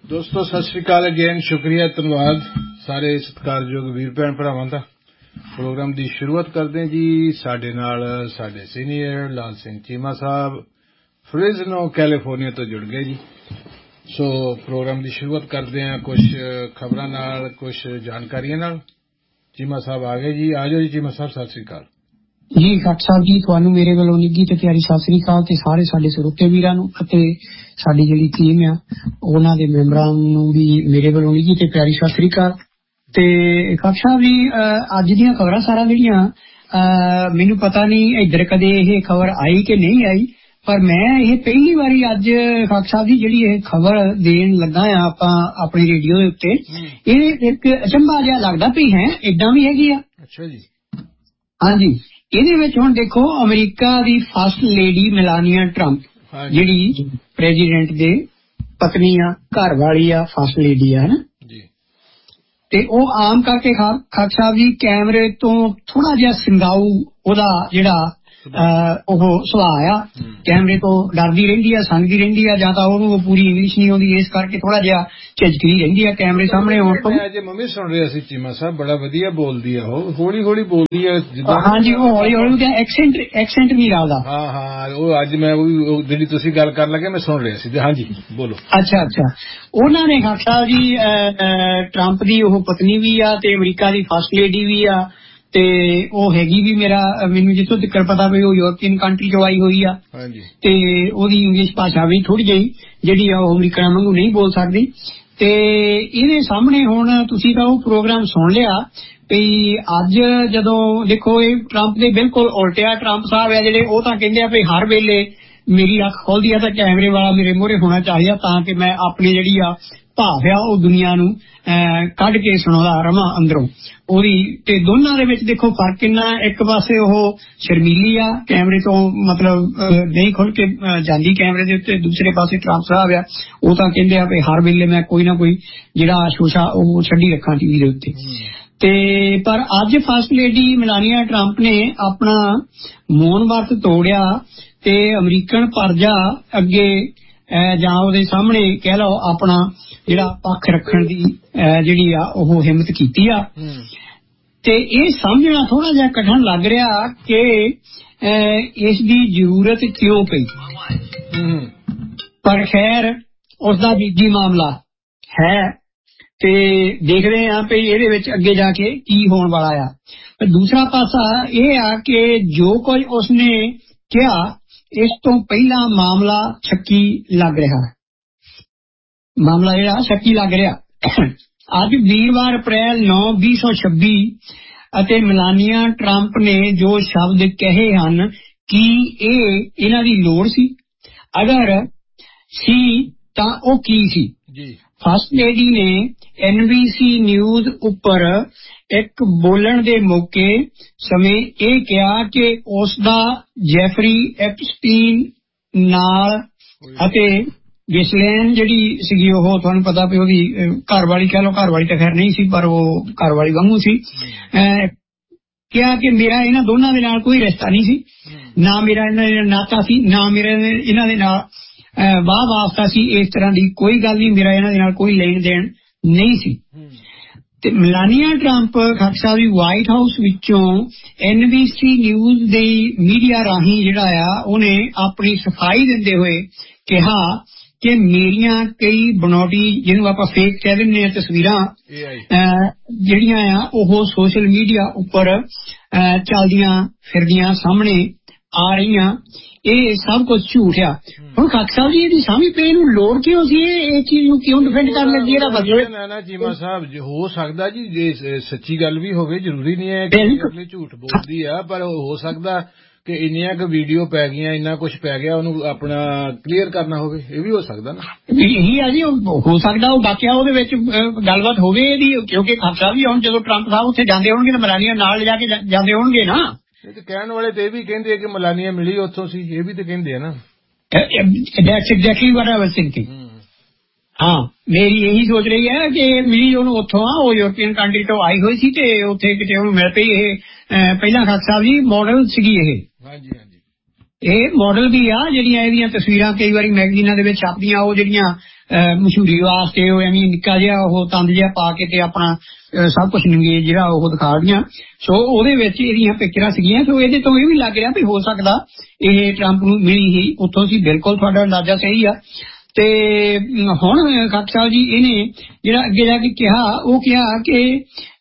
ਦੋਸਤੋ ਸਤਿ ਸ਼੍ਰੀ ਅਕਾਲ ਅਗੇਨ। ਸ਼ੁਕਰੀਆ, ਧੰਨਵਾਦ ਸਾਰੇ ਸਤਿਕਾਰਯੋਗ ਵੀਰ ਭੈਣ ਭਰਾਵਾਂ ਦਾ। ਪ੍ਰੋਗਰਾਮ ਦੀ ਸ਼ੁਰੂਆਤ ਕਰਦੇ ਹਾਂ ਜੀ। ਸਾਡੇ ਨਾਲ ਸਾਡੇ ਸੀਨੀਅਰ ਲਾਲ ਸਿੰਘ ਚੀਮਾ ਸਾਹਿਬ ਫ੍ਰਿਜ਼ਨੋ ਕੈਲੀਫੋਰਨੀਆ ਤੋਂ ਜੁੜ ਗਏ ਜੀ। ਸੋ ਪ੍ਰੋਗਰਾਮ ਦੀ ਸ਼ੁਰੂਆਤ ਕਰਦੇ ਹਾਂ ਕੁਝ ਖਬਰਾਂ ਨਾਲ, ਕੁਝ ਜਾਣਕਾਰੀਆਂ ਨਾਲ। ਚੀਮਾ ਸਾਹਿਬ ਆ ਗਏ ਜੀ। ਆ ਜਾਓ ਜੀ ਚੀਮਾ ਸਾਹਿਬ, ਸਤਿ ਸ਼੍ਰੀ ਅਕਾਲ ਜੀ। ਖੱਟ ਸਾਹਿਬ ਜੀ, ਤੁਹਾਨੂੰ ਮੇਰੇ ਵੱਲੋਂ ਨਿੱਘੀ ਤੇ ਪਿਆਰੀ ਸਤਿ ਸ੍ਰੀ ਅਕਾਲ ਤੇ ਸਾਰੇ ਸਾਡੇ ਸਰੋਤੇ ਵੀਰਾਂ ਨੂੰ ਅਤੇ ਸਾਡੀ ਜਿਹੜੀ ਟੀਮ ਆ ਉਹਨਾਂ ਦੇ ਮੈਂਬਰਾਂ ਨੂੰ ਵੀ ਮੇਰੇ ਵੱਲੋਂ ਨਿੱਘੀ ਤੇ ਪਿਆਰੀ ਸਤਿ ਸ੍ਰੀ ਅਕਾਲ। ਤੇ ਖੱਟ ਸਾਹਿਬ ਜੀ, ਅੱਜ ਦੀਆਂ ਖਬਰਾਂ ਸਾਰਾ ਜਿਹੜੀਆਂ ਮੈਨੂੰ ਪਤਾ ਨਹੀਂ ਇੱਧਰ ਕਦੇ ਇਹ ਖਬਰ ਆਈ ਕਿ ਨਹੀਂ ਆਈ, ਪਰ ਮੈਂ ਇਹ ਪਹਿਲੀ ਵਾਰੀ ਅੱਜ ਖੱਟ ਸਾਹਿਬ ਜੀ ਜਿਹੜੀ ਇਹ ਖਬਰ ਦੇਣ ਲੱਗਾ ਆ ਆਪਾਂ ਆਪਣੀ ਰੇਡੀਓ ਦੇ ਉੱਤੇ, ਇਹ ਇੱਕ ਅਚੰਭਾ ਜਿਹਾ ਲੱਗਦਾ ਵੀ ਹੈ ਏਦਾਂ ਵੀ ਹੈਗੀ ਆ। ਅੱਛਾ ਜੀ। ਹਾਂਜੀ, ਇਹਦੇ ਵਿੱਚ ਹੁਣ ਦੇਖੋ, ਅਮਰੀਕਾ ਦੀ ਫਸਟ ਲੇਡੀ ਮੈਲਾਨੀਆ ਟਰੰਪ ਜਿਹੜੀ ਪ੍ਰੈਜ਼ੀਡੈਂਟ ਦੇ ਪਤਨੀ ਆ, ਘਰ ਵਾਲੀ ਆ, ਫਸਟ ਲੇਡੀ ਆ, ਹਨਾ ਜੀ। ਤੇ ਉਹ ਆਮ ਕਰਕੇ ਖਾਕ ਸਾਹਿਬ ਜੀ ਕੈਮਰੇ ਤੋਂ ਥੋੜਾ ਜਿਹਾ ਸਿੰਗਾਊ ਉਹਦਾ ਜਿਹੜਾ ਉਹ ਸੁਭਾਅ ਆ, ਕੈਮਰੇ ਤੋਂ ਡਰਦੀ ਰਹਿੰਦੀ ਆ, ਸੰਗਦੀ ਰਹਿੰਦੀ ਆ, ਜਾਂ ਤਾਂ ਉਹਨੂੰ ਪੂਰੀ ਇੰਗਲਿਸ਼ ਨਹੀਂ ਆਉਂਦੀ, ਇਸ ਕਰਕੇ ਥੋੜਾ ਜਿਹਾ ਝਿਜਕਦੀ ਰਹਿੰਦੀ ਆ ਕੈਮਰੇ ਸਾਹਮਣੇ ਆਉਣ ਤੋਂ। ਅੱਜ ਮੰਮੀ ਸੁਣ ਰਿਹਾ ਸੀ ਚੀਮਾ ਸਾਹਿਬ, ਬੜਾ ਵਧੀਆ ਬੋਲਦੀ ਆ, ਉਹ ਹੌਲੀ ਹੌਲੀ ਬੋਲਦੀ ਆ ਜਿੱਦਾਂ। ਹਾਂਜੀ, ਉਹ ਹੌਲੀ ਹੌਲੀ ਐਕਸੈਂਟ ਨਹੀਂ ਲੱਗਦਾ। ਹਾਂ ਹਾਂ, ਉਹ ਅੱਜ ਮੈਂ ਉਹ ਜਿਹੜੀ ਤੁਸੀਂ ਗੱਲ ਕਰਨ ਲੱਗੇ ਮੈਂ ਸੁਣ ਰਿਹਾ ਸੀ। ਹਾਂਜੀ ਬੋਲੋ। ਅੱਛਾ, ਉਹਨਾਂ ਨੇ ਖਾਕ ਸਾਹਿਬ ਜੀ ਟਰੰਪ ਦੀ ਉਹ ਪਤਨੀ ਵੀ ਆ ਤੇ ਅਮਰੀਕਾ ਦੀ ਫਸਟ ਲੇਡੀ ਵੀ ਆ, ਤੇ ਉਹ ਹੈਗੀ ਵੀ ਮੈਨੂੰ ਜਿੱਥੋਂ ਤੱਕ ਪਤਾ ਵੀ ਉਹ ਯੂਰਪੀਅਨ ਕੰਟਰੀ ਚੋਂ ਆਈ ਹੋਈ ਆ। ਤੇ ਉਹਦੀ ਇੰਗਲਿਸ਼ ਭਾਸ਼ਾ ਵੀ ਥੋੜੀ ਜਿਹੀ ਜਿਹੜੀ ਆ ਉਹ ਅਮਰੀਕਨਾਂ ਵਾਂਗੂ ਨਹੀਂ ਬੋਲ ਸਕਦੀ। ਤੇ ਇਹਦੇ ਸਾਹਮਣੇ ਹੁਣ ਤੁਸੀਂ ਤਾਂ ਉਹ ਪ੍ਰੋਗਰਾਮ ਸੁਣ ਲਿਆ ਵੀ ਅੱਜ ਜਦੋਂ ਦੇਖੋ ਇਹ ਟਰੰਪ ਦੇ ਬਿਲਕੁਲ ਉਲਟਿਆ ਟਰੰਪ ਸਾਹਿਬ ਆ ਜਿਹੜੇ, ਉਹ ਤਾਂ ਕਹਿੰਦੇ ਆ ਵੀ ਹਰ ਵੇਲੇ ਮੇਰੀ ਅੱਖ ਖੋਲਦੀ ਆ ਤਾਂ ਕੈਮਰੇ ਵਾਲਾ ਮੇਰੇ ਮੂਹਰੇ ਹੋਣਾ ਚਾਹੀਦਾ ਤਾਂ ਕਿ ਮੈਂ ਆਪਣੀ ਜਿਹੜੀ ਆ ਭਾਵ ਆ ਉਹ ਦੁਨੀਆ ਨੂੰ ਕੱਢ ਕੇ ਸੁਣਾਉਂਦਾ ਰਵਾਂ ਅੰਦਰੋਂ ਉਹਦੀ। ਤੇ ਦੋਨਾਂ ਦੇ ਵਿੱਚ ਦੇਖੋ ਫਰਕ ਕਿੰਨਾ। ਇੱਕ ਪਾਸੇ ਉਹ ਸ਼ਰਮੀਲੀ ਆ, ਕੈਮਰੇ ਤੋਂ ਮਤਲਬ ਨਹੀਂ ਖੁੱਲ ਕੇ ਜਾਂਦੀ ਕੈਮਰੇ ਦੇ ਉੱਤੇ, ਦੂਸਰੇ ਪਾਸੇ ਟਰੰਪ ਸਾਹਿਬ ਆ ਉਹ ਤਾਂ ਕਹਿੰਦੇ ਆ ਵੀ ਹਰ ਵੇਲੇ ਮੈਂ ਕੋਈ ਨਾ ਕੋਈ ਜਿਹੜਾ ਸ਼ੋਸ਼ਾ ਉਹ ਛੱਡੀ ਰੱਖਾਂ ਟੀਵੀ ਦੇ ਉੱਤੇ। ਤੇ ਪਰ ਅੱਜ ਫਸਟ ਲੇਡੀ ਮੈਲਾਨੀਆ ਟਰੰਪ ਨੇ ਆਪਣਾ ਮੌਨ ਵਰਤ ਤੋੜਿਆ ਤੇ ਅਮਰੀਕਨ ਪਰਜਾ ਅੱਗੇ ਜਾਂ ਉਹਦੇ ਸਾਹਮਣੇ ਕਹਿ ਲਓ ਆਪਣਾ ਜਿਹੜਾ ਪੱਖ ਰੱਖਣ ਦੀ ਜਿਹੜੀ ਆ ਉਹ ਹਿੰਮਤ ਕੀਤੀ ਆ। ਤੇ ਇਹ ਸਮਝਣਾ ਥੋੜਾ ਜਿਹਾ ਕਠਿਨ ਲੱਗ ਰਿਹਾ ਕਿ ਇਸ ਦੀ ਜ਼ਰੂਰਤ ਕਿਉਂ ਪਈ, ਪਰ ਖੈਰ ਉਸਦਾ ਨਿੱਜੀ ਮਾਮਲਾ ਹੈ ਤੇ ਦੇਖਦੇ ਹਾਂ ਵੀ ਇਹਦੇ ਵਿੱਚ ਅੱਗੇ ਜਾ ਕੇ ਕੀ ਹੋਣ ਵਾਲਾ ਆ। ਪਰ ਦੂਸਰਾ ਪਾਸਾ ਇਹ ਆ ਕਿ ਜੋ ਕੁਝ ਉਸਨੇ ਕਿਹਾ ਇਸ ਤੋਂ ਪਹਿਲਾਂ ਮਾਮਲਾ ਸ਼ੱਕੀ ਲੱਗ ਰਿਹਾ, ਮਾਮਲਾ ਜਿਹੜਾ ਸ਼ੱਕੀ ਲੱਗ ਰਿਹਾ। ਅੱਜ ਵੀਰਵਾਰ ਅਪ੍ਰੈਲ 9, 2026 ਅਤੇ ਮੈਲਾਨੀਆ ਟਰੰਪ ਨੇ ਜੋ ਸ਼ਬਦ ਕਹੇ ਹਨ, ਕੀ ਇਹ ਇਹਨਾਂ ਦੀ ਲੋੜ ਸੀ? ਅਗਰ ਸੀ ਤਾਂ ਉਹ ਕੀ ਸੀ? ਫਸਟ ਲੇਡੀ ਨੇ NBC ਨਿਊਜ਼ ਉੱਪਰ ਇੱਕ ਬੋਲਣ ਦੇ ਮੌਕੇ ਸਮੇਂ ਇਹ ਕਿਹਾ ਕਿ ਉਸਦਾ ਜੈਫਰੀ ਐਪਸਟੀਨ ਨਾਲ ਅਤੇ ਗਿਸਲੈਨ ਜਿਹੜੀ ਸੀਗੀ ਉਹ ਤੁਹਾਨੂੰ ਪਤਾ ਵੀ ਉਹਦੀ ਘਰ ਵਾਲੀ ਕਹਿ ਲਓ, ਘਰ ਵਾਲੀ ਤਾਂ ਖੈਰ ਨਹੀਂ ਸੀ ਪਰ ਉਹ ਘਰ ਵਾਲੀ ਵਾਂਗੂ ਸੀ, ਕਿਹਾ ਕਿ ਮੇਰਾ ਇਹਨਾਂ ਦੋਨਾਂ ਦੇ ਨਾਲ ਕੋਈ ਰਿਸ਼ਤਾ ਨਹੀਂ ਸੀ, ਨਾ ਮੇਰਾ ਇਹਨਾਂ ਦੇ ਨਾਤਾ ਸੀ, ਨਾ ਮੇਰਾ ਇਹਨਾਂ ਦੇ ਨਾਲ ਵਾਹ ਵਾਸਤਾ ਸੀ, ਇਸ ਤਰ੍ਹਾਂ ਦੀ ਕੋਈ ਗੱਲ ਨਹੀਂ, ਮੇਰਾ ਇਹਨਾਂ ਦੇ ਨਾਲ ਕੋਈ ਲੈਣ ਦੇਣ ਨਹੀਂ ਸੀ। ਤੇ ਮੈਲਾਨੀਆ ਟਰੰਪ ਖਾਕ ਸਾਹਿਬ ਦੀ ਵਾਈਟ ਹਾਊਸ ਵਿੱਚੋਂ NBC ਨਿਊਜ਼ ਦੀ ਮੀਡੀਆ ਰਾਹੀਂ ਜਿਹੜਾ ਆ ਉਹਨੇ ਆਪਣੀ ਸਫਾਈ ਦਿੰਦੇ ਹੋਏ ਕਿਹਾ ਕਿ ਮੇਰੀਆਂ ਕਈ ਬਣਾਉਟੀ ਜਿਹਨੂੰ ਆਪਾਂ ਫੇਕ ਕਹਿ ਦਿੰਦੇ ਹਾਂ ਤਸਵੀਰਾਂ ਜਿਹੜੀਆਂ ਆ ਉਹ ਸੋਸ਼ਲ ਮੀਡੀਆ ਉੱਪਰ ਚੱਲਦੀਆਂ ਫਿਰਦੀਆਂ ਸਾਹਮਣੇ ਆ ਰਹੀਆਂ, ਇਹ ਸਭ ਕੁਝ ਝੂਠ ਆ। ਹੁਣ ਖਾਕ ਸਾਹਿਬ ਜੀ ਇਹਦੀ ਸਮਝ ਪਈ ਨੂੰ ਲੋੜ ਕਿਉਂ ਸੀ, ਇਹ ਚੀਜ਼ ਨੂੰ ਕਿਉਂ ਡਿਫੈਂਡ ਕਰਨ ਲੱਗੀ? ਇਹਦਾ ਬਦਲ ਨਾ ਚੀਮਾ ਸਾਹਿਬ ਹੋ ਸਕਦਾ ਜੀ, ਜੇ ਸੱਚੀ ਗੱਲ ਵੀ ਹੋਵੇ, ਜ਼ਰੂਰੀ ਨਹੀਂ ਹੈ ਕਿ ਅਗਲੀ ਝੂਠ ਬੋਲਦੀ ਆ, ਪਰ ਹੋ ਸਕਦਾ ਕਿ ਇੰਨੀਆਂ ਕੁ ਵੀਡੀਓ ਪੈ ਗਈਆਂ, ਇੰਨਾ ਕੁਝ ਪੈ ਗਿਆ, ਉਹਨੂੰ ਆਪਣਾ ਕਲੀਅਰ ਕਰਨਾ ਹੋਵੇ, ਇਹ ਵੀ ਹੋ ਸਕਦਾ ਨਾ। ਇਹੀ ਆ ਜੀ, ਹੋ ਸਕਦਾ ਉਹ ਵਾਕਿਆ ਉਹਦੇ ਵਿੱਚ ਗੱਲਬਾਤ ਹੋਵੇ ਇਹਦੀ, ਕਿਉਂਕਿ ਖਾਕ ਸਾਹਿਬ ਵੀ ਹੁਣ ਜਦੋਂ ਟਰੰਪ ਸਾਹਿਬ ਉੱਥੇ ਜਾਂਦੇ ਹੋਣਗੇ ਤਾਂ ਮੈਲਾਨੀਆ ਨਾਲ ਲਿਜਾ ਕੇ ਜਾਂਦੇ ਹੋਣਗੇ ਨਾ। ਇਹ ਤੇ ਕਹਿਣ ਵਾਲੇ ਤੇ ਇਹ ਵੀ ਕਹਿੰਦੇ ਆ ਕਿ ਮੈਲਾਨੀਆ ਮਿਲੀ ਉੱਥੋਂ ਸੀ, ਇਹ ਵੀ ਤੇ ਕਹਿੰਦੇ ਆ ਨਾ। That's exactly what I was thinking. ਹਾਂ, ਮੇਰੀ ਇਹੀ ਸੋਚ ਰਹੀ ਹੈ ਕਿ ਮਿਲੀ ਉਹਨੂੰ ਉੱਥੋਂ ਆ, ਉਹ ਯੂਰਪੀਅਨ ਕੰਟਰੀ ਤੋਂ ਆਈ ਹੋਈ ਸੀ ਤੇ ਉੱਥੇ ਕਿਤੇ ਉਹਨੂੰ ਮਿਲ ਪਈ। ਇਹ ਪਹਿਲਾਂ ਖਾਕ ਸਾਹਿਬ ਜੀ ਮਾਡਲ ਸੀਗੀ ਇਹ। ਇਹ ਮਾਡਲ ਵੀ ਆ ਜਿਹੜੀਆਂ ਇਹਦੀਆਂ ਤਸਵੀਰਾਂ ਕਈ ਵਾਰੀ ਮੈਗਜ਼ੀਨਾਂ ਦੇ ਵਿੱਚ ਛਪਦੀਆਂ, ਉਹ ਜਿਹੜੀਆਂ ਮਸ਼ਹੂਰੀ ਵਾਸਤੇ ਉਹ ਐਵੇਂ ਨਿੱਕਾ ਜਿਹਾ ਉਹ ਤੰਦ ਜਿਹਾ ਪਾ ਕੇ ਤੇ ਆਪਣਾ ਸਭ ਕੁਝ ਨੰਗੇ ਜਿਹੜਾ ਉਹ ਦਿਖਾੜੀਆਂ। ਸੋ ਉਹਦੇ ਵਿੱਚ ਇਹਦੀਆਂ ਪਿਕਚਰਾਂ ਸੀਗੀਆਂ। ਸੋ ਇਹਦੇ ਤੋਂ ਇਹ ਵੀ ਲੱਗ ਰਿਹਾ ਵੀ ਹੋ ਸਕਦਾ ਇਹ ਟਰੰਪ ਨੂੰ ਮਿਲੀ ਹੀ ਉੱਥੋਂ ਸੀ। ਬਿਲਕੁਲ ਤੁਹਾਡਾ ਅੰਦਾਜ਼ਾ ਸਹੀ ਆ। ਤੇ ਹੁਣ ਖਾਕ ਸਾਹਿਬ ਜੀ ਇਹਨੇ ਜਿਹੜਾ ਅੱਗੇ ਜਾ ਕੇ ਕਿਹਾ, ਉਹ ਕਿਹਾ ਕਿ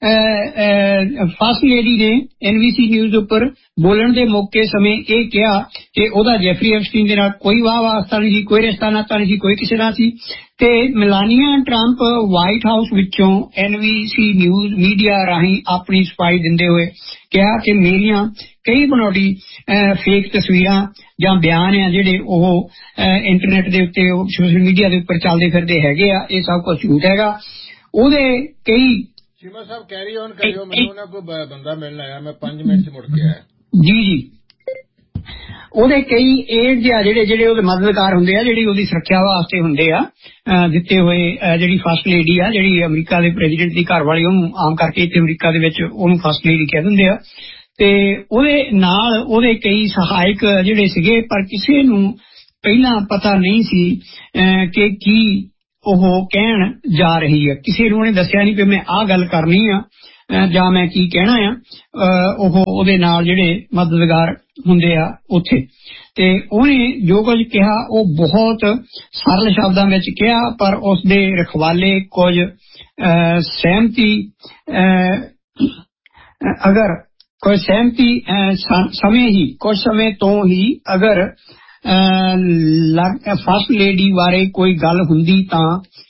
ਫਸਟ ਲੇਡੀ ਨੇ NBC ਨਿਊਜ਼ ਉੱਪਰ ਬੋਲਣ ਦੇ ਮੌਕੇ ਸਮੇਂ ਇਹ ਕਿਹਾ ਕਿ ਉਹਦਾ ਜੈਫਰੀ ਐਪਸਟੀਨ ਦੇ ਨਾਲ ਕੋਈ ਵਾਹ ਵਾਸਤਾ ਨਹੀਂ ਸੀ, ਕੋਈ ਰਿਸ਼ਤਾ ਨਾਤਾ ਨਹੀਂ ਸੀ, ਕੋਈ ਕਿਸੇ ਨਾਲ ਸੀ। ਤੇ ਮਿਲਾਨੀਆ ਟਰੰਪ ਵਾਈਟ ਹਾਊਸ ਵਿੱਚੋਂ NBC ਨਿਊਜ਼ ਮੀਡੀਆ ਰਾਹੀਂ ਆਪਣੀ ਸਫਾਈ ਦਿੰਦੇ ਹੋਏ ਕਿਹਾ ਕਿ ਮੇਰੀਆਂ ਕਈ ਬਣਾਉਟੀ ਫੇਕ ਤਸਵੀਰਾਂ ਜਾਂ ਬਿਆਨ ਆ ਜਿਹੜੇ ਉਹ ਇੰਟਰਨੈਟ ਦੇ ਉੱਤੇ ਸੋਸ਼ਲ ਮੀਡੀਆ ਦੇ ਉੱਪਰ ਚੱਲਦੇ ਫਿਰਦੇ ਹੈਗੇ ਆ, ਇਹ ਸਭ ਕੁਝ ਝੂਠ ਹੈਗਾ। ਉਹਦੇ ਕਈ ਚੀਮਾ ਸਾਹਿਬ ਕੈਰੀ ਔਨ ਕਰਿਓ, ਮੈਨੂੰ ਨਾ ਕੋਈ ਬੰਦਾ ਮਿਲਣ ਆਇਆ, ਮੈਂ 5 ਮਿੰਟ ਚ ਮੁੜ ਕੇ ਆਇਆ। ਜੀ ਉਹਦੇ ਕਈ ਏਡ ਆ ਜਿਹੜੇ ਉਹਦੇ ਮਦਦਗਾਰ ਹੁੰਦੇ ਆ, ਜਿਹੜੀ ਉਹਦੀ ਸੁਰੱਖਿਆ ਵਾਸਤੇ ਹੁੰਦੇ ਆ ਦਿੱਤੇ ਹੋਏ। ਜਿਹੜੀ ਫਸਟ ਲੇਡੀ ਆ, ਜਿਹੜੀ ਅਮਰੀਕਾ ਦੇ ਪ੍ਰੈਜ਼ੀਡੈਂਟ ਦੀ ਘਰ ਵਾਲੀ, ਉਹਨੂੰ ਆਮ ਕਰਕੇ ਇੱਥੇ ਅਮਰੀਕਾ ਦੇ ਵਿੱਚ ਉਹਨੂੰ ਫਸਟ ਲੇਡੀ ਕਹਿ ਦਿੰਦੇ ਆ। ਤੇ ਉਹਦੇ ਨਾਲ ਉਹਦੇ ਕਈ ਸਹਾਇਕ ਜਿਹੜੇ ਸੀਗੇ, ਪਰ ਕਿਸੇ ਨੂੰ ਪਹਿਲਾਂ ਪਤਾ ਨਹੀਂ ਸੀ ਕਿ ਕੀ ਉਹ ਕਹਿਣ ਜਾ ਰਹੀ ਹੈ। ਕਿਸੇ ਨੂੰ ਉਹਨੇ ਦੱਸਿਆ ਨਹੀਂ ਕਿ ਮੈਂ ਆਹ ਗੱਲ ਕਰਨੀ ਆ ਜਾਂ ਮੈਂ ਕੀ ਕਹਿਣਾ ਆ। ਉਹਦੇ ਨਾਲ ਜਿਹੜੇ ਮਦਦਗਾਰ ਹੁੰਦੇ ਆ ਉੱਥੇ, ਤੇ ਉਹਨੇ ਜੋ ਕੁਝ ਕਿਹਾ ਉਹ ਬਹੁਤ ਸਰਲ ਸ਼ਬਦਾਂ ਵਿੱਚ ਕਿਹਾ, ਪਰ ਉਸਦੇ ਰਖਵਾਲੇ ਕੁਝ ਸਹਿਮਤੀ ਅਗਰ ਕੋਈ ਸਹਿਮਤੀ ਕੁਝ ਸਮੇਂ ਤੋਂ ਹੀ ਅਗਰ ਫਸਟ ਲੇਡੀ ਬਾਰੇ ਕੋਈ ਗੱਲ ਹੁੰਦੀ ਤਾਂ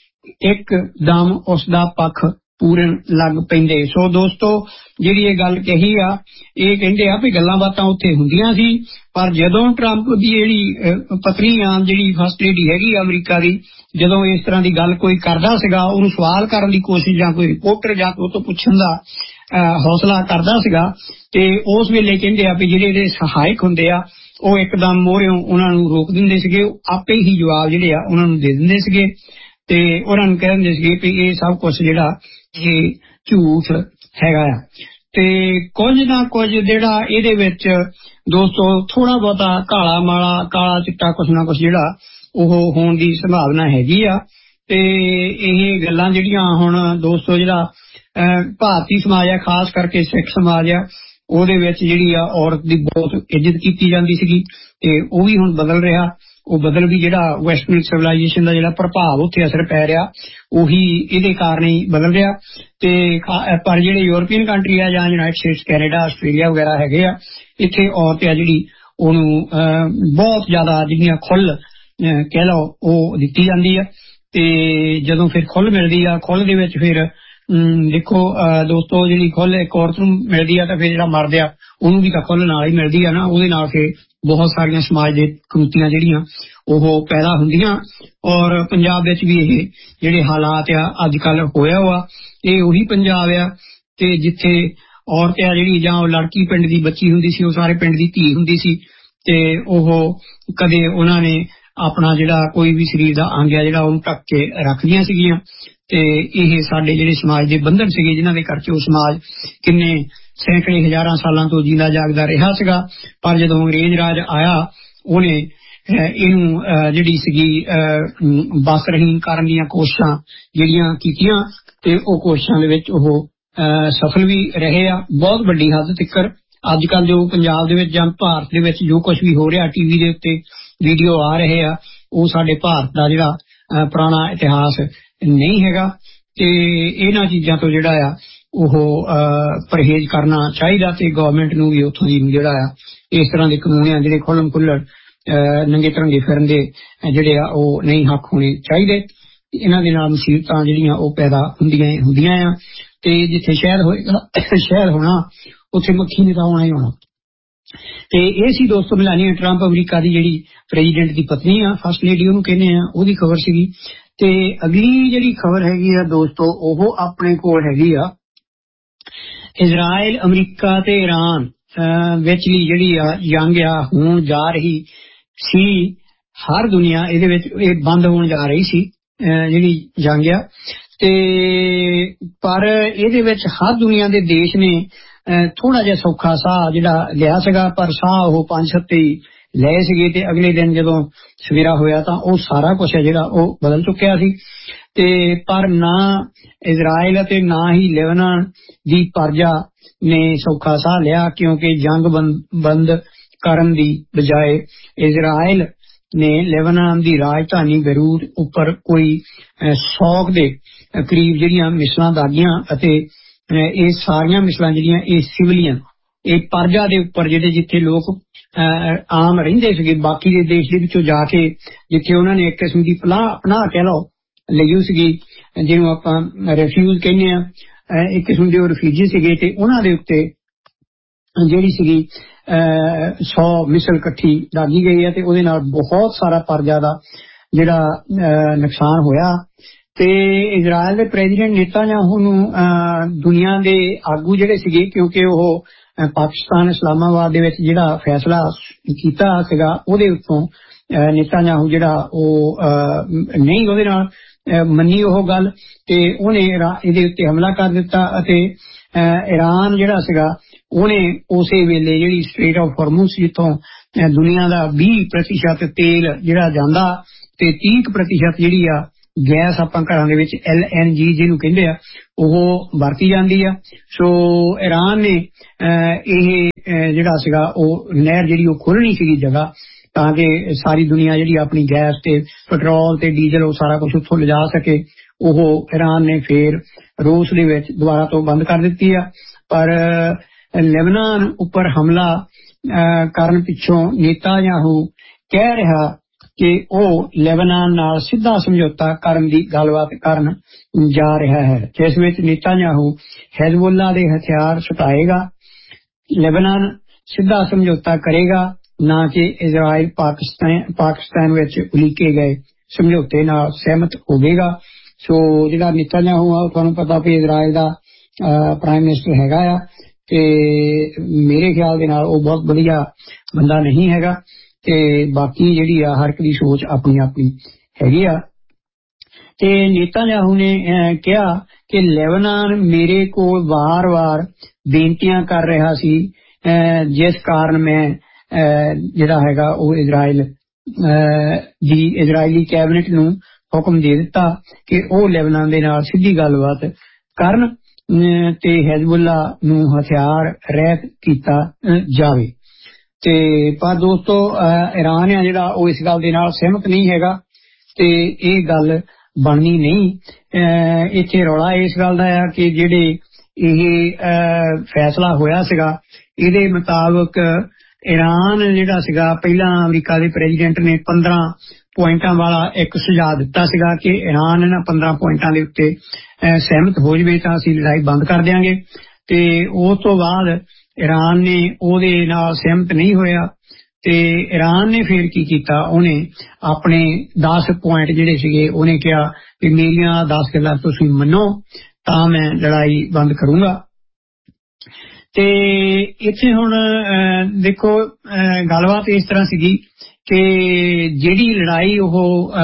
ਇੱਕਦਮ ਉਸਦਾ ਪੱਖ ਪੂਰਨ ਲੱਗ ਪੈਂਦੇ। ਸੋ ਦੋਸਤੋ, ਜਿਹੜੀ ਇਹ ਗੱਲ ਕਹੀ ਆ, ਇਹ ਕਹਿੰਦੇ ਆ ਵੀ ਗੱਲਾਂ ਬਾਤਾਂ ਉੱਥੇ ਹੁੰਦੀਆਂ ਸੀ, ਪਰ ਜਦੋਂ ਟਰੰਪ ਦੀ ਜਿਹੜੀ ਪਤਨੀ ਆ, ਜਿਹੜੀ ਫਸਟ ਲੇਡੀ ਹੈਗੀ ਅਮਰੀਕਾ ਦੀ, ਜਦੋਂ ਇਸ ਤਰ੍ਹਾਂ ਦੀ ਗੱਲ ਕੋਈ ਕਰਦਾ ਸੀਗਾ, ਉਹਨੂੰ ਸਵਾਲ ਕਰਨ ਦੀ ਕੋਸ਼ਿਸ਼ ਜਾਂ ਕੋਈ ਰਿਪੋਰਟਰ ਜਾਂ ਉਹ ਤੋਂ ਪੁੱਛਣ ਦਾ ਹੌਸਲਾ ਕਰਦਾ ਸੀਗਾ, ਤੇ ਉਸ ਵੇਲੇ ਕਹਿੰਦੇ ਆ ਵੀ ਜਿਹੜੇ ਇਹਦੇ ਸਹਾਇਕ ਹੁੰਦੇ ਆ ਉਹ ਇੱਕਦਮ ਮੋਹਰਿਓਂ ਉਹਨਾਂ ਨੂੰ ਰੋਕ ਦਿੰਦੇ ਸੀਗੇ, ਆਪੇ ਹੀ ਜਵਾਬ ਜਿਹੜੇ ਆ ਉਹਨਾਂ ਨੂੰ ਦੇ ਦਿੰਦੇ ਸੀਗੇ, ਤੇ ਉਹਨਾਂ ਨੂੰ ਕਹਿ ਦਿੰਦੇ ਸੀਗੇ ਵੀ ਇਹ ਸਭ ਕੁਝ ਜਿਹੜਾ ਇਹ ਝੂਠ ਹੈਗਾ ਆ। ਤੇ ਕੁਝ ਨਾ ਕੁਝ ਜਿਹੜਾ ਇਹਦੇ ਵਿੱਚ ਦੋਸਤੋ ਥੋੜਾ ਬਹੁਤਾ ਕਾਲਾ ਮਾਲਾ, ਕਾਲਾ ਚਿੱਟਾ ਕੁਛ ਨਾ ਕੁਛ ਜਿਹੜਾ ਉਹ ਹੋਣ ਦੀ ਸੰਭਾਵਨਾ ਹੈਗੀ ਆ। ਤੇ ਇਹ ਗੱਲਾਂ ਜਿਹੜੀਆਂ ਹੁਣ ਦੋਸਤੋ ਜਿਹੜਾ ਭਾਰਤੀ ਸਮਾਜ ਆ, ਖਾਸ ਕਰਕੇ ਸਿੱਖ ਸਮਾਜ ਆ, ਉਹਦੇ ਵਿੱਚ ਜਿਹੜੀ ਆ ਔਰਤ ਦੀ ਬਹੁਤ ਇੱਜ਼ਤ ਕੀਤੀ ਜਾਂਦੀ ਸੀਗੀ, ਤੇ ਉਹ ਵੀ ਹੁਣ ਬਦਲ ਰਿਹਾ। ਉਹ ਬਦਲ ਵੀ ਜਿਹੜਾ ਵੈਸਟਰਨ ਸਿਵਲਾਈਜੇਸ਼ਨ ਦਾ ਜਿਹੜਾ ਪ੍ਰਭਾਵ ਉੱਥੇ ਅਸਰ ਪੈ ਰਿਹਾ, ਉਹੀ ਇਹਦੇ ਕਾਰਨ ਹੀ ਬਦਲ ਰਿਹਾ। ਤੇ ਪਰ ਜਿਹੜੇ ਯੂਰਪੀਅਨ ਕੰਟਰੀ ਆ ਜਾਂ ਯੂਨਾਈਟਡ ਸਟੇਟਸ, ਕੈਨੇਡਾ, ਆਸਟ੍ਰੇਲੀਆ ਵਗੈਰਾ ਹੈਗੇ ਆ, ਇੱਥੇ ਔਰਤ ਆ ਜਿਹੜੀ ਉਹਨੂੰ ਬਹੁਤ ਜ਼ਿਆਦਾ ਜਿਹੜੀਆਂ ਖੁੱਲ੍ਹ ਕਹਿ ਲਓ ਉਹ ਦਿੱਤੀ ਜਾਂਦੀ ਆ। ਤੇ ਜਦੋਂ ਫਿਰ ਖੁੱਲ੍ਹ ਮਿਲਦੀ ਆ, ਖੁੱਲ੍ਹ ਦੇ ਵਿੱਚ ਫਿਰ ਦੇਖੋ ਦੋਸਤੋ, ਜਿਹੜੀ ਖੁੱਲ੍ਹ ਇੱਕ ਔਰਤ ਨੂੰ ਮਿਲਦੀ ਆ ਤਾਂ ਫਿਰ ਜਿਹੜਾ ਮਰਦ ਆ ਉਹਨੂੰ ਵੀ ਤਾਂ ਖੁੱਲ੍ਹ ਨਾਲ ਹੀ ਮਿਲਦੀ ਆ ਨਾ। ਉਹਦੇ ਨਾਲ ਫਿਰ ਬਹੁਤ ਸਾਰੀਆਂ ਸਮਾਜ ਦੇ ਕੁਰੀਤੀਆਂ ਜਿਹੜੀਆਂ ਉਹ ਪੈਦਾ ਹੁੰਦੀਆਂ। ਔਰ ਪੰਜਾਬ ਵਿੱਚ ਵੀ ਇਹ ਜਿਹੜੇ ਹਾਲਾਤ ਆ ਅੱਜ ਕੱਲ੍ਹ ਹੋਇਆ ਵਾ, ਇਹ ਉਹੀ ਪੰਜਾਬ ਆ ਤੇ ਜਿੱਥੇ ਔਰਤ ਆ ਜਿਹੜੀ ਜਾਂ ਉਹ ਲੜਕੀ ਪਿੰਡ ਦੀ ਬੱਚੀ ਹੁੰਦੀ ਸੀ, ਉਹ ਸਾਰੇ ਪਿੰਡ ਦੀ ਧੀ ਹੁੰਦੀ ਸੀ, ਤੇ ਉਹ ਕਦੇ ਉਹਨਾਂ ਨੇ ਆਪਣਾ ਜਿਹੜਾ ਕੋਈ ਵੀ ਸਰੀਰ ਦਾ ਅੰਗ ਆ ਜਿਹੜਾ ਉਹਨੂੰ ਢੱਕ ਕੇ ਰੱਖਦੀਆਂ ਸੀਗੀਆਂ। ਤੇ ਇਹ ਸਾਡੇ ਜਿਹੜੇ ਸਮਾਜ ਦੇ ਬੰਧਨ ਸੀਗੇ, ਜਿਨ੍ਹਾਂ ਦੇ ਕਰਕੇ ਉਹ ਸਮਾਜ ਕਿੰਨੇ ਸੈਂਕੜੇ ਹਜ਼ਾਰਾਂ ਸਾਲਾਂ ਤੋਂ ਜੀਂਦਾ ਜਾਗਦਾ ਰਿਹਾ ਸੀਗਾ। ਪਰ ਜਦੋਂ ਅੰਗਰੇਜ਼ ਰਾਜ ਆਇਆ, ਉਹਨੇ ਇਹਨੂੰ ਜਿਹੜੀ ਸੀਗੀ ਬਸਰਹੀਨ ਕਰਨ ਦੀਆਂ ਕੋਸ਼ਿਸ਼ਾਂ ਜਿਹੜੀਆਂ ਕੀਤੀਆਂ, ਤੇ ਉਹ ਕੋਸ਼ਿਸ਼ਾਂ ਦੇ ਵਿੱਚ ਉਹ ਸਫਲ ਵੀ ਰਹੇ ਆ ਬਹੁਤ ਵੱਡੀ ਹੱਦ ਤੱਕ। ਅੱਜ ਕੱਲ੍ਹ ਜੋ ਪੰਜਾਬ ਦੇ ਵਿੱਚ ਜਾਂ ਭਾਰਤ ਦੇ ਵਿੱਚ ਜੋ ਕੁਝ ਵੀ ਹੋ ਰਿਹਾ, ਟੀਵੀ ਦੇ ਉੱਤੇ ਵੀਡੀਓ ਆ ਰਹੇ ਆ, ਉਹ ਸਾਡੇ ਭਾਰਤ ਦਾ ਜਿਹੜਾ ਪੁਰਾਣਾ ਇਤਿਹਾਸ ਨਹੀਂ ਹੈਗਾ। ਤੇ ਇਹਨਾਂ ਚੀਜ਼ਾਂ ਤੋਂ ਜਿਹੜਾ ਆ ਉਹ ਪਰਹੇਜ਼ ਕਰਨਾ ਚਾਹੀਦਾ, ਤੇ ਗਵਰਨਮੈਂਟ ਨੂੰ ਵੀ ਉੱਥੋਂ ਦੀ ਜਿਹੜਾ ਆ ਇਸ ਤਰ੍ਹਾਂ ਦੇ ਕਾਨੂੰਨ ਆ ਜਿਹੜੇ ਖੁੱਲ੍ਹਮ ਖੁੱਲ੍ਹੜ ਨੰਗੇ ਤਰੰਗੇ ਫਿਰਨ ਦੇ ਜਿਹੜੇ ਆ ਉਹ ਨਹੀਂ ਹੱਕ ਹੋਣੇ ਚਾਹੀਦੇ। ਇਹਨਾਂ ਦੇ ਨਾਲ ਮੁਸੀਬਤਾਂ ਜਿਹੜੀਆਂ ਉਹ ਪੈਦਾ ਹੁੰਦੀਆਂ ਆ। ਤੇ ਜਿੱਥੇ ਸ਼ਹਿਰ ਹੋਏਗਾ, ਸ਼ਹਿਰ ਹੋਣਾ, ਉੱਥੇ ਮੱਖੀ ਨੇ ਤਾਂ ਆਉਣਾ ਹੀ ਹੋਣਾ। ਤੇ ਇਹ ਸੀ ਦੋਸਤੋ ਮਿਲਾਨੀਆ ਟਰੰਪ, ਅਮਰੀਕਾ ਦੀ ਜਿਹੜੀ ਪ੍ਰੈਜ਼ੀਡੈਂਟ ਦੀ ਪਤਨੀ ਆ, ਫਸਟ ਲੇਡੀ ਉਹਨੂੰ ਕਹਿੰਦੇ ਆ, ਉਹਦੀ ਖਬਰ ਸੀਗੀ। ਤੇ ਅਗਲੀ ਜਿਹੜੀ ਖਬਰ ਹੈਗੀ ਆ ਦੋਸਤੋ, ਉਹ ਆਪਣੇ ਕੋਲ ਹੈਗੀ ਆ ਇਜ਼ਰਾਈਲ, ਅਮਰੀਕਾ ਤੇ ਈਰਾਨ ਵਿਚਲੀ ਜਿਹੜੀ ਆ ਜੰਗ ਆ ਹੋਣ ਜਾ ਰਹੀ ਸੀ। ਹਰ ਦੁਨੀਆ ਇਹਦੇ ਵਿੱਚ ਇਹ ਬੰਦ ਹੋਣ ਜਾ ਰਹੀ ਸੀ ਜਿਹੜੀ ਜੰਗ ਆ। ਤੇ ਪਰ ਇਹਦੇ ਵਿੱਚ ਹਰ ਦੁਨੀਆ ਦੇ ਦੇਸ਼ ਨੇ ਥੋੜਾ ਜਿਹਾ ਸੌਖਾ ਸਾਹ ਜਿਹੜਾ ਲਿਆ ਸੀਗਾ, ਪਰ ਸਾਹ ਉਹ 5-7 ਲਏ ਸੀਗੇ ਤੇ ਅਗਲੇ ਦਿਨ ਜਦੋਂ ਸਵੇਰਾ ਹੋਇਆ ਤਾਂ ਉਹ ਸਾਰਾ ਕੁਝ ਹੈ ਜਿਹੜਾ ਉਹ ਬਦਲ ਚੁੱਕਿਆ ਸੀ। ਤੇ ਪਰ ਨਾ ਇਜ਼ਰਾਈਲ ਅਤੇ ਨਾ ਹੀ ਲੈਬਨਾਨ ਦੀ ਪਰਜਾ ਨੇ ਸੌਖਾ ਸਾਹ ਲਿਆ, ਕਿਉਂਕਿ ਜੰਗ ਬੰਦ ਕਰਨ ਦੀ ਬਜਾਏ ਇਜ਼ਰਾਈਲ ਨੇ ਲੈਬਨਾਨ ਦੀ ਰਾਜਧਾਨੀ ਬੈਰੂਤ ਉੱਪਰ ਕੋਈ 100 ਦੇ ਕਰੀਬ ਜਿਹੜੀਆਂ ਮਿਸਲਾਂ ਦਾਗੀਆਂ ਅਤੇ ਇਹ ਸਾਰੀਆਂ ਮਿਸਲਾਂ ਜਿਹੜੀਆਂ ਇਹ ਸਿਵਲੀਅਨ ਇਹ ਪਰਜਾ ਦੇ ਉੱਪਰ ਜਿਹੜੇ ਜਿੱਥੇ ਲੋਕ ਆਮ ਰਹਿੰਦੇ ਸੀਗੇ ਬਾਕੀ ਦੇ ਦੇਸ਼ ਦੇ ਵਿੱਚੋਂ ਜਾ ਕੇ ਜਿੱਥੇ ਉਹਨਾਂ ਨੇ ਇੱਕ ਕਿਸਮ ਦੀ ਪਨਾਹ ਕਹਿ ਲਓ ਲਈ ਸੀਗੀ, ਜਿਹਨੂੰ ਆਪਾਂ ਰੈਫਿਊਜ ਕਹਿੰਦੇ ਆ, ਇੱਕ ਕਿਸਮ ਦੇ ਉਹ ਰਿਫਿਊਜੀ ਸੀਗੇ ਤੇ ਉਹਨਾਂ ਦੇ ਉੱਤੇ ਜਿਹੜੀ ਸੀਗੀ 100 ਮਿਸਲ ਇਕੱਠੀ ਦਾਗੀ ਗਈ ਹੈ ਤੇ ਉਹਦੇ ਨਾਲ ਬਹੁਤ ਸਾਰਾ ਪਰਜਾ ਦਾ ਜਿਹੜਾ ਨੁਕਸਾਨ ਹੋਇਆ। ਤੇ ਇਜ਼ਰਾਈਲ ਦੇ ਪ੍ਰੈਜ਼ੀਡੈਂਟ ਨੇਤਾਨਯਾਹੂ ਨੂੰ ਦੁਨੀਆ ਦੇ ਆਗੂ ਜਿਹੜੇ ਸੀਗੇ, ਕਿਉਂਕਿ ਉਹ ਪਾਕਿਸਤਾਨ ਇਸਲਾਮਾਬਾਦ ਦੇ ਵਿੱਚ ਜਿਹੜਾ ਫੈਸਲਾ ਕੀਤਾ ਸੀਗਾ ਉਹਦੇ ਉੱਤੋਂ ਨੇਤਾਨਯਾਹੂ ਜਿਹੜਾ ਉਹ ਨਹੀਂ ਉਹਦੇ ਨਾਲ ਮੰਨੀ ਉਹ ਗੱਲ ਤੇ ਉਹਨੇ ਇਹਦੇ ਉੱਤੇ ਹਮਲਾ ਕਰ ਦਿੱਤਾ ਅਤੇ ਈਰਾਨ ਜਿਹੜਾ ਸੀਗਾ ਉਹਨੇ ਉਸੇ ਵੇਲੇ ਜਿਹੜੀ ਸਟ੍ਰੇਟ ਆਫ ਹਾਰਮੂਜ਼ ਜਿੱਥੋਂ ਦੁਨੀਆ ਦਾ 20% ਤੇਲ ਜਿਹੜਾ ਜਾਂਦਾ ਤੇ 30% ਜਿਹੜੀ ਆ ਗੈਸ ਆਪਾਂ ਘਰਾਂ ਦੇ ਵਿੱਚ LNG ਜਿਹਨੂੰ ਕਹਿੰਦੇ ਆ ਉਹ ਵਰਤੀ ਜਾਂਦੀ ਆ। ਸੋ ਈਰਾਨ ਨੇ ਇਹ ਜਿਹੜਾ ਸੀਗਾ ਉਹ ਨਹਿਰ ਜਿਹੜੀ ਉਹ ਖੋਲਣੀ ਸੀਗੀ ਜਗ੍ਹਾ ਤਾਂ ਕਿ ਸਾਰੀ ਦੁਨੀਆ ਜਿਹੜੀ ਆਪਣੀ ਗੈਸ ਤੇ ਪੈਟਰੋਲ ਤੇ ਡੀਜ਼ਲ ਉਹ ਸਾਰਾ ਕੁਝ ਉੱਥੋਂ ਲਿਜਾ ਸਕੇ। ਉਹ ਈਰਾਨ ਨੇ ਫੇਰ ਰੂਸ ਦੇ ਵਿੱਚ ਦੁਬਾਰਾ ਤੋਂ ਬੰਦ ਕਰ ਦਿੱਤੀ ਆ। ਪਰ ਲੈਬਨਾਨ ਉੱਪਰ ਹਮਲਾ ਕਰਨ ਪਿੱਛੋਂ ਨੇਤਾਨਯਾਹੂ ਕਹਿ ਰਿਹਾ ਕਿ ਉਹ ਲੈਬਨਾਨ ਨਾਲ ਸਿੱਧਾ ਸਮਝੌਤਾ ਕਰਨ ਦੀ ਗੱਲਬਾਤ ਕਰਨ ਜਾ ਰਿਹਾ ਹੈ, ਜਿਸ ਵਿੱਚ ਨੇਤਾਨਯਾਹੂ ਹਿਜ਼ਬੁੱਲਾ ਦੇ ਹਥਿਆਰ ਛੁਟਾਏਗਾ, ਲੈਬਨਾਨ ਸਿੱਧਾ ਸਮਝੌਤਾ ਕਰੇਗਾ, ਨਾ ਕਿ ਇਜ਼ਰਾਈਲ ਪਾਕਿਸਤਾਨ ਵਿੱਚ ਉਲੀਕੇ ਗਏ ਸਮਝੌਤੇ ਨਾਲ ਸਹਿਮਤ ਹੋਵੇਗਾ। ਸੋ ਜਿਹੜਾ ਨੇਤਾਨਯਾਹੂ ਆ ਤੁਹਾਨੂੰ ਪਤਾ ਵੀ ਇਜ਼ਰਾਈਲ ਦਾ ਪ੍ਰਾਈਮ ਮਿਨਿਸਟਰ ਹੈਗਾ ਆ ਤੇ ਮੇਰੇ ਖਿਆਲ ਦੇ ਨਾਲ ਉਹ ਬਹੁਤ ਵਧੀਆ ਬੰਦਾ ਨਹੀਂ ਹੈਗਾ ਤੇ ਬਾਕੀ ਜਿਹੜੀ ਆ ਹਰ ਇੱਕ ਦੀ ਸੋਚ ਆਪਣੀ ਆਪਣੀ ਹੈਗੀ ਆ। ਤੇ ਨੇਤਾਨਯਾਹੂ ਨੇ ਕਿਹਾ ਕਿ ਲੈਬਨਾਨ ਮੇਰੇ ਕੋਲ ਵਾਰ-ਵਾਰ ਬੇਨਤੀਆਂ ਕਰ ਰਿਹਾ ਸੀ, ਜਿਸ ਕਾਰਨ ਮੈਂ ਜਿਹੜਾ ਹੈਗਾ ਉਹ ਇਜ਼ਰਾਈਲੀ ਕੈਬਨਿਟ ਨੂੰ ਹੁਕਮ ਦੇ ਦਿੱਤਾ ਕਿ ਉਹ ਲੈਬਨਾਨ ਦੇ ਨਾਲ ਸਿੱਧੀ ਗੱਲਬਾਤ ਕਰਨ ਤੇ ਹਿਜ਼ਬੁੱਲਾ ਨੂੰ ਹਥਿਆਰ ਰਹਿਤ ਕੀਤਾ ਜਾਵੇ। ਤੇ ਪਰ ਦੋਸਤੋ ਈਰਾਨ ਆ ਜਿਹੜਾ ਉਹ ਇਸ ਗੱਲ ਦੇ ਨਾਲ ਸਹਿਮਤ ਨਹੀਂ ਹੈਗਾ ਤੇ ਇਹ ਗੱਲ ਬਣਨੀ ਨਹੀਂ। ਇੱਥੇ ਰੌਲਾ ਇਸ ਗੱਲ ਦਾ ਆ ਕਿ ਜਿਹੜੇ ਇਹ ਫੈਸਲਾ ਹੋਇਆ ਸੀਗਾ ਇਹਦੇ ਮੁਤਾਬਕ ਈਰਾਨ ਜਿਹੜਾ ਸੀਗਾ ਪਹਿਲਾਂ ਅਮਰੀਕਾ ਦੇ ਪ੍ਰੈਜ਼ੀਡੈਂਟ ਨੇ 15 ਪੁਆਇੰਟਾਂ ਵਾਲਾ ਇੱਕ ਸੁਝਾਅ ਦਿੱਤਾ ਸੀਗਾ ਕਿ ਈਰਾਨ ਇਹਨਾਂ 15 ਪੁਆਇੰਟਾਂ ਦੇ ਉੱਤੇ ਸਹਿਮਤ ਹੋ ਜਾਵੇ ਤਾਂ ਅਸੀਂ ਲੜਾਈ ਬੰਦ ਕਰ ਦਿਆਂਗੇ। ਤੇ ਉਸ ਤੋਂ ਬਾਅਦ ਈਰਾਨ ਨੇ ਉਹਦੇ ਨਾਲ ਸਹਿਮਤ ਨਹੀਂ ਹੋਇਆ ਤੇ ਈਰਾਨ ਨੇ ਫਿਰ ਕੀ ਕੀਤਾ, ਉਹਨੇ ਆਪਣੇ 10 ਪੁਆਇੰਟ ਜਿਹੜੇ ਸੀਗੇ ਉਹਨੇ ਕਿਹਾ ਕਿ ਮੇਰੀਆਂ 10 ਗੱਲਾਂ ਤੁਸੀਂ ਮੰਨੋ ਤਾਂ ਮੈਂ ਲੜਾਈ ਬੰਦ ਕਰੂੰਗਾ। ਤੇ ਇੱਥੇ ਹੁਣ ਦੇਖੋ ਗੱਲਬਾਤ ਇਸ ਤਰ੍ਹਾਂ ਸੀਗੀ ਕਿ ਜਿਹੜੀ ਲੜਾਈ ਉਹ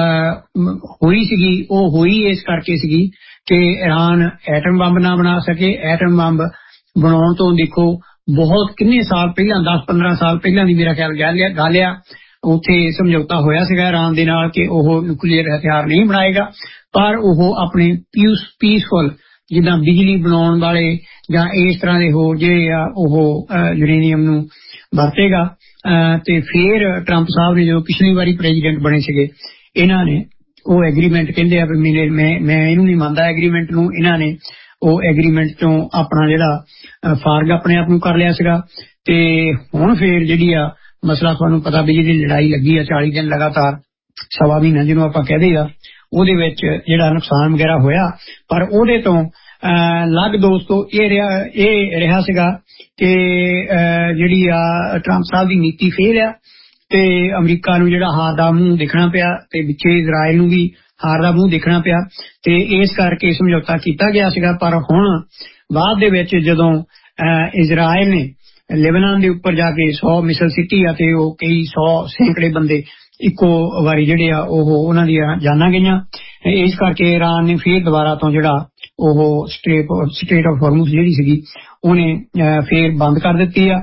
ਹੋਈ ਸੀਗੀ ਉਹ ਹੋਈ ਇਸ ਕਰਕੇ ਸੀਗੀ ਕਿ ਈਰਾਨ ਐਟਮ ਬੰਬ ਨਾ ਬਣਾ ਸਕੇ। ਐਟਮ ਬੰਬ ਬਣਾਉਣ ਤੋਂ ਦੇਖੋ ਬਹੁਤ ਕਿੰਨੇ ਸਾਲ ਪਹਿਲਾਂ 10-15 ਸਾਲ ਪਹਿਲਾਂ ਦੀ ਮੇਰਾ ਖਿਆਲ ਗੱਲ ਆ ਉੱਥੇ ਸਮਝੌਤਾ ਹੋਇਆ ਸੀਗਾ ਈਰਾਨ ਦੇ ਨਾਲ ਕਿ ਉਹ ਨਿਊਕਲੀਅਰ ਹਥਿਆਰ ਨਹੀਂ ਬਣਾਏਗਾ, ਪਰ ਉਹ ਆਪਣੇ ਪੀਸਫੁਲ ਜਿੱਦਾਂ ਬਿਜਲੀ ਬਣਾਉਣ ਵਾਲੇ ਜਾਂ ਇਸ ਤਰ੍ਹਾਂ ਦੇ ਹੋਰ ਜਿਹੜੇ ਆ ਉਹ ਯੂਰੇਨੀਅਮ ਨੂੰ ਵਰਤੇਗਾ। ਤੇ ਫਿਰ ਟਰੰਪ ਸਾਹਿਬ ਨੇ ਜਦੋਂ ਪਿਛਲੀ ਵਾਰੀ ਪ੍ਰੈਜ਼ੀਡੈਂਟ ਬਣੇ ਸੀਗੇ ਇਹਨਾਂ ਨੇ ਉਹ ਐਗਰੀਮੈਂਟ ਕਹਿੰਦੇ ਆ ਵੀ ਮੈਂ ਇਹਨੂੰ ਨਹੀਂ ਮੰਨਦਾ ਐਗਰੀਮੈਂਟ ਨੂੰ, ਇਹਨਾਂ ਨੇ ਉਹ ਐਗਰੀਮੈਂਟ ਚੋਂ ਆਪਣਾ ਜਿਹੜਾ ਫਾਰਗ ਆਪਣੇ ਆਪ ਨੂੰ ਕਰ ਲਿਆ ਸੀਗਾ। ਤੇ ਹੁਣ ਫੇਰ ਜਿਹੜੀ ਆ ਮਸਲਾ ਤੁਹਾਨੂੰ ਪਤਾ ਵੀ ਜਿਹੜੀ ਲੜਾਈ ਲੱਗੀ ਆ 40 ਦਿਨ ਲਗਾਤਾਰ ਸਵਾ ਮਹੀਨਾ ਜਿਹਨੂੰ ਆਪਾਂ ਕਹਦੇ ਆ ਉਹਦੇ ਵਿੱਚ ਜਿਹੜਾ ਨੁਕਸਾਨ ਵਗੈਰਾ ਹੋਇਆ, ਪਰ ਉਹਦੇ ਤੋਂ ਲੱਗ ਦੋਸਤੋ ਇਹ ਰਿਹਾ ਸੀਗਾ ਕਿ ਜਿਹੜੀ ਆ ਟਰੰਪ ਸਾਹਿਬ ਦੀ ਨੀਤੀ ਫੇਲ ਆ ਤੇ ਅਮਰੀਕਾ ਨੂੰ ਜਿਹੜਾ ਹਾਰ ਦਾ ਮੂੰਹ ਦੇਖਣਾ ਪਿਆ ਤੇ ਵਿੱਚੇ ਇਜ਼ਰਾਈਲ ਨੂੰ ਵੀ ਹਾਰ ਦਾ ਮੂੰਹ ਦੇਖਣਾ ਪਿਆ ਤੇ ਇਸ ਕਰਕੇ ਸਮਝੌਤਾ ਕੀਤਾ ਗਿਆ ਸੀਗਾ। ਪਰ ਹੁਣ ਬਾਅਦ ਦੇ ਵਿੱਚ ਜਦੋਂ ਇਜ਼ਰਾਈਲ ਨੇ ਲੈਬਨਾਨ ਦੇ ਉੱਪਰ ਜਾ ਕੇ 100 ਮਿਸਲ ਸਿੱਟੀ ਆ ਤੇ ਉਹ ਕਈ 100 ਸੈਂਕੜੇ ਬੰਦੇ ਇੱਕੋ ਵਾਰੀ ਜਿਹੜੇ ਆ ਉਹ ਉਹਨਾਂ ਦੀਆਂ ਜਾਨਾਂ ਗਈਆਂ, ਇਸ ਕਰਕੇ ਈਰਾਨ ਨੇ ਫਿਰ ਦੁਬਾਰਾ ਤੋਂ ਜਿਹੜਾ ਉਹ ਸਟ੍ਰੇਟ ਆਫ ਹਾਰਮੂਜ਼ ਜਿਹੜੀ ਸੀਗੀ ਉਹਨੇ ਫੇਰ ਬੰਦ ਕਰ ਦਿੱਤੀ ਆ।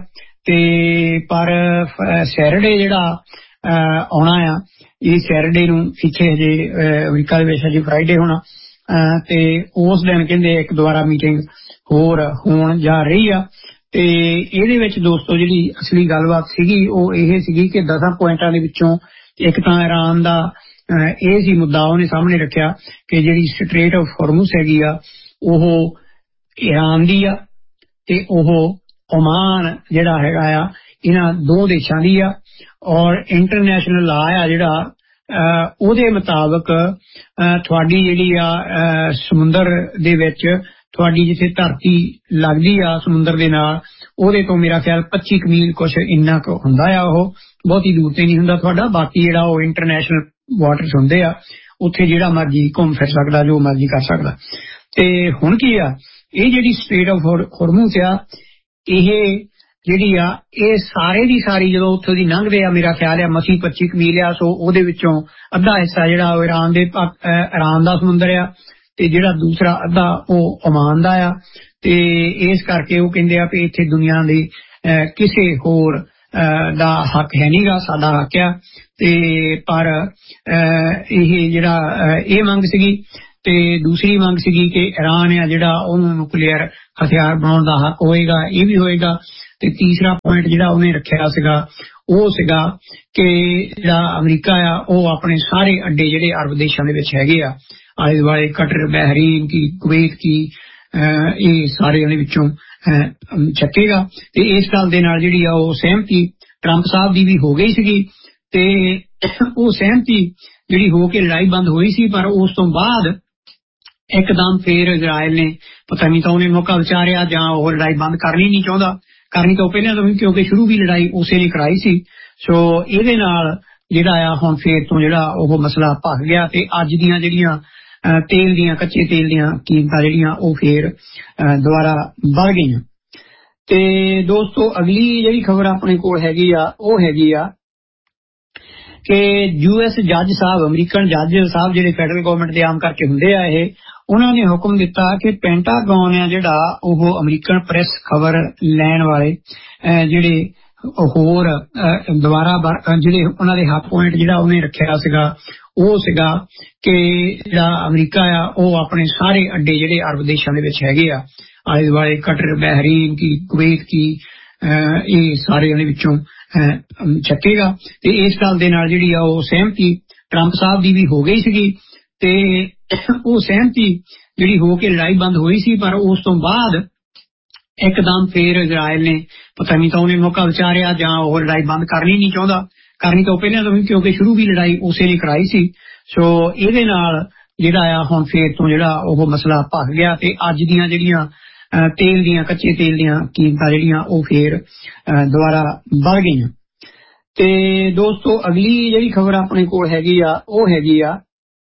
ਤੇ ਪਰ ਸੈਟਰਡੇ ਜਿਹੜਾ ਆਉਣਾ ਆ, ਇਹ ਸੈਟਰਡੇ ਨੂੰ ਪਿੱਛੇ ਹਜੇ ਅਮਰੀਕਾ ਦੇ ਵਿੱਚ ਹਜੇ ਫਰਾਈਡੇ ਹੋਣਾ, ਤੇ ਉਸ ਦਿਨ ਕਹਿੰਦੇ ਇੱਕ ਦੁਬਾਰਾ ਮੀਟਿੰਗ ਹੋਰ ਹੋਣ ਜਾ ਰਹੀ ਆ। ਤੇ ਇਹਦੇ ਵਿੱਚ ਦੋਸਤੋ ਜਿਹੜੀ ਅਸਲੀ ਗੱਲਬਾਤ ਸੀਗੀ ਉਹ ਇਹ ਸੀਗੀ ਕਿ 10 ਪੁਆਇੰਟਾਂ ਦੇ ਵਿੱਚੋਂ ਇੱਕ ਤਾਂ ਇਰਾਨ ਦਾ ਇਹ ਸੀ ਮੁੱਦਾ ਉਹਨੇ ਸਾਹਮਣੇ ਰੱਖਿਆ ਕਿ ਜਿਹੜੀ ਸਟ੍ਰੇਟ ਆਫ ਹਾਰਮੁਜ਼ ਹੈਗੀ ਆ ਉਹ ਇਰਾਨ ਦੀ ਆ ਤੇ ਉਹ ਓਮਾਨ ਜਿਹੜਾ ਹੈਗਾ ਆ ਇਹਨਾਂ ਦੋ ਦੇਸ਼ਾਂ ਦੀ ਆ, ਔਰ ਇੰਟਰਨੈਸ਼ਨਲ ਲਾ ਆ ਜਿਹੜਾ ਉਹਦੇ ਮੁਤਾਬਕ ਤੁਹਾਡੀ ਜਿਹੜੀ ਆ ਸਮੁੰਦਰ ਦੇ ਵਿੱਚ ਤੁਹਾਡੀ ਜਿੱਥੇ ਧਰਤੀ ਲੱਗਦੀ ਆ ਸਮੁੰਦਰ ਦੇ ਨਾਲ ਉਹਦੇ ਤੋਂ ਮੇਰਾ ਖਿਆਲ 25 ਮੀਲ ਕੁਛ ਇੰਨਾ ਕੁ ਹੁੰਦਾ ਆ, ਉਹ ਬਹੁਤੀ ਦੂਰ ਤੇ ਨਹੀਂ ਹੁੰਦਾ ਤੁਹਾਡਾ। ਬਾਕੀ ਜਿਹੜਾ ਉਹ ਇੰਟਰਨੈਸ਼ਨਲ ਵਾਟਰਸ ਹੁੰਦੇ ਆ ਉੱਥੇ ਜਿਹੜਾ ਮਰਜੀ ਘੁੰਮ ਫਿਰ ਸਕਦਾ, ਜੋ ਮਰਜੀ ਕਰ ਸਕਦਾ। ਤੇ ਹੁਣ ਕੀ ਆ, ਇਹ ਜਿਹੜੀ ਸਟ੍ਰੇਟ ਆਫ ਹਾਰਮੁਜ਼ ਆ ਇਹ ਜਿਹੜੀ ਆ ਇਹ ਸਾਰੇ ਦੀ ਸਾਰੀ ਜਦੋਂ ਉੱਥੋਂ ਦੀ ਲੰਘਦੇ ਆ ਮੇਰਾ ਖਿਆਲ ਆ 25 ਮੀਲ ਆ, ਸੋ ਉਹਦੇ ਵਿੱਚੋਂ ਅੱਧਾ ਹਿੱਸਾ ਜਿਹੜਾ ਉਹ ਇਰਾਨ ਦਾ ਸਮੁੰਦਰ ਆ ਤੇ ਜਿਹੜਾ ਦੂਸਰਾ ਅੱਧਾ ਉਹ ਓਮਾਨ ਦਾ ਆ। ਤੇ ਇਸ ਕਰਕੇ ਉਹ ਕਹਿੰਦੇ ਆ ਵੀ ਇੱਥੇ ਦੁਨੀਆ ਦੇ ਕਿਸੇ ਹੋਰ ਦਾ ਹੱਕ ਹੈ ਨਹੀਂਗਾ, ਸਾਡਾ ਹੱਕ ਆ। ਤੇ ਪਰ ਇਹ ਜਿਹੜਾ ਇਹ ਮੰਗ ਸੀਗੀ ਤੇ ਦੂਸਰੀ ਮੰਗ ਸੀਗੀ ਕਿ ਇਰਾਨ ਆ ਜਿਹੜਾ ਉਹਨੂੰ ਨਿਊਕਲੀਅਰ ਹਥਿਆਰ ਬਣਾਉਣ ਦਾ ਹੱਕ ਹੋਏਗਾ, ਇਹ ਵੀ ਹੋਏਗਾ। ਤੇ ਤੀਸਰਾ ਪੁਆਇੰਟ ਜਿਹੜਾ ਉਹਨੇ ਰੱਖਿਆ ਸੀਗਾ ਉਹ ਸੀਗਾ ਕਿ ਜਿਹੜਾ ਅਮਰੀਕਾ ਆ ਉਹ ਆਪਣੇ ਸਾਰੇ ਅੱਡੇ ਜਿਹੜੇ ਅਰਬ ਦੇਸ਼ਾਂ ਦੇ ਵਿੱਚ ਹੈਗੇ ਆ ਆਲੇ ਦੁਆਲੇ, ਕਟਰ, ਬਹਿਰੀਨ ਕੀ, ਕੁਵੈਤ ਕੀ, ਇਹ ਸਾਰੇ ਉਹਦੇ ਵਿੱਚੋਂ ਚੱਕੇਗਾ। ਤੇ ਇਸ ਗੱਲ ਦੇ ਨਾਲ ਜਿਹੜੀ ਆ ਉਹ ਸਹਿਮਤੀ ਟਰੰਪ ਸਾਹਿਬ ਦੀ ਵੀ ਹੋ ਗਈ ਸੀਗੀ ਤੇ ਉਹ ਸਹਿਮਤੀ ਜਿਹੜੀ ਹੋ ਕੇ ਲੜਾਈ ਬੰਦ ਹੋਈ ਸੀ, ਪਰ ਉਸ ਤੋਂ ਬਾਅਦ ਇੱਕਦਮ ਫੇਰ ਇਜ਼ਰਾਈਲ ਨੇ ਪਤਾ ਨਹੀਂ ਤਾਂ ਉਹਨੇ ਮੌਕਾ ਵਿਚਾਰਿਆ ਜਾਂ ਉਹ ਲੜਾਈ ਬੰਦ ਕਰਨੀ ਨਹੀਂ ਚਾਹੁੰਦਾ, ਕਰਨੀ ਤਾਂ ਪਹਿਲਾਂ ਤੋਂ ਕਿਉਂਕਿ ਸ਼ੁਰੂ ਵੀ ਲੜਾਈ ਉਸੇ ਨੇ ਕਰਾਈ ਸੀ। ਸੋ ਇਹਦੇ ਨਾਲ ਜਿਹੜਾ ਆ ਹੁਣ ਫੇਰ ਤੋਂ ਜਿਹੜਾ ਉਹ ਮਸਲਾ ਭਖ ਗਿਆ ਤੇ ਅੱਜ ਦੀਆਂ ਜਿਹੜੀਆਂ ਤੇਲ ਦੀਆਂ, ਕੱਚੇ ਤੇਲ ਦੀਆਂ ਕੀਮਤਾਂ ਜਿਹੜੀਆਂ ਉਹ ਫੇਰ ਦੁਬਾਰਾ ਵੱਧ ਗਈਆਂ। ਤੇ ਦੋਸਤੋ ਅਗਲੀ ਜਿਹੜੀ ਖਬਰ ਆਪਣੇ ਕੋਲ ਹੈਗੀ ਆ ਉਹ ਹੈਗੀ ਆ ਕਿ US ਜੱਜ ਸਾਹਿਬ, ਅਮਰੀਕਨ ਜੱਜ ਸਾਹਿਬ ਜਿਹੜੇ ਫੈਡਰਲ ਗਵਰਨਮੈਂਟ ਦੇ ਆਮ ਕਰਕੇ ਹੁੰਦੇ ਆ, ਇਹ ਉਹਨਾਂ ਨੇ ਹੁਕਮ ਦਿੱਤਾ ਕਿ ਪੈਂਟਾਗਨ ਆ ਜਿਹੜਾ ਉਹ ਅਮਰੀਕਨ ਪ੍ਰੈਸ ਖਬਰ ਲੈਣ ਵਾਲੇ ਜਿਹੜੇ ਹੋਰ ਦੁਬਾਰਾ ਜਿਹੜੇ ਉਹਨਾਂ ਦੇ ਹੱਕ ਪੁਆਇੰਟ ਜਿਹੜਾ ਉਹਨੇ ਰੱਖਿਆ ਸੀਗਾ ਉਹ ਸੀਗਾ ਕਿ ਜਿਹੜਾ ਅਮਰੀਕਾ ਆ ਉਹ ਆਪਣੇ ਸਾਰੇ ਅੱਡੇ ਜਿਹੜੇ ਅਰਬ ਦੇਸ਼ਾਂ ਦੇ ਵਿੱਚ ਹੈਗੇ ਆ ਆਲੇ ਦੁਆਲੇ, ਕਟਰ, ਬਹਿਰੀਨ ਕੀ, ਕੁਵੈਤ ਕੀ, ਇਹ ਸਾਰੇ ਉਹਦੇ ਵਿੱਚੋਂ ਚੱਕੇਗਾ। ਤੇ ਇਸ ਗੱਲ ਦੇ ਨਾਲ ਜਿਹੜੀ ਆ ਉਹ ਸਹਿਮਤੀ ਟਰੰਪ ਸਾਹਿਬ ਦੀ ਵੀ ਹੋ ਗਈ ਸੀਗੀ ਤੇ ਉਹ ਸਹਿਮਤੀ ਜਿਹੜੀ ਹੋ ਕੇ ਲੜਾਈ ਬੰਦ ਹੋਈ ਸੀ, ਪਰ ਉਸ ਤੋਂ ਬਾਅਦ ਇੱਕਦਮ ਫੇਰ ਇਜ਼ਰਾਈਲ ਨੇ ਪਤਾ ਨਹੀਂ ਤਾਂ ਉਹਨੇ ਮੌਕਾ ਵਿਚਾਰਿਆ ਜਾਂ ਉਹ ਲੜਾਈ ਬੰਦ ਕਰਨੀ ਨਹੀਂ ਚਾਹੁੰਦਾ, ਕਰਨੀ ਤਾਂ ਪਹਿਲਾਂ ਤੋਂ ਕਿਉਂਕਿ ਸ਼ੁਰੂ ਵੀ ਲੜਾਈ ਉਸੇ ਨੇ ਕਰਾਈ ਸੀ। ਸੋ ਇਹਦੇ ਨਾਲ ਜਿਹੜਾ ਆ ਹੁਣ ਫੇਰ ਤੋਂ ਜਿਹੜਾ ਉਹ ਮਸਲਾ ਭਖ ਗਿਆ ਤੇ ਅੱਜ ਦੀਆਂ ਜਿਹੜੀਆਂ ਤੇਲ ਦੀਆਂ, ਕੱਚੇ ਤੇਲ ਦੀਆਂ ਕੀਮਤਾਂ ਜਿਹੜੀਆਂ ਉਹ ਫੇਰ ਦੁਬਾਰਾ ਵੱਧ ਗਈਆਂ। ਤੇ ਦੋਸਤੋ ਅਗਲੀ ਜਿਹੜੀ ਖਬਰ ਆਪਣੇ ਕੋਲ ਹੈਗੀ ਆ ਉਹ ਹੈਗੀ ਆ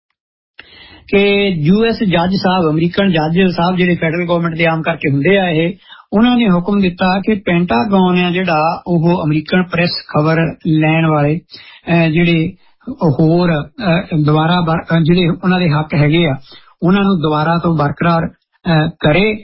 ਕਿ US ਜੱਜ ਸਾਹਿਬ, ਅਮਰੀਕਨ ਜੱਜ ਸਾਹਿਬ ਜਿਹੜੇ ਫੈਡਰਲ ਗਵਰਨਮੈਂਟ ਦੇ ਆਮ ਕਰਕੇ ਹੁੰਦੇ ਆ, ਇਹ ਉਹਨਾਂ ਨੇ ਹੁਕਮ ਦਿੱਤਾ ਕਿ ਪੈਂਟਾਗਨ ਆ ਜਿਹੜਾ ਉਹ ਅਮਰੀਕਨ ਪ੍ਰੈਸ ਖਬਰ ਲੈਣ ਵਾਲੇ ਜਿਹੜੇ ਹੋਰ ਦੁਬਾਰਾ ਜਿਹੜੇ ਉਹਨਾਂ ਦੇ ਹੱਕ ਹੈਗੇ ਆ ਉਹਨਾਂ ਨੂੰ ਦੁਬਾਰਾ ਤੋਂ ਬਰਕਰਾਰ ਕਰੇ